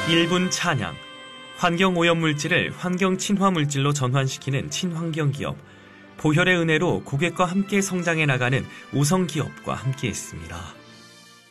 1분 찬양. 환경오염물질을 환경친화물질로 전환시키는 친환경기업. 보혈의 은혜로 고객과 함께 성장해 나가는 우성기업과 함께했습니다.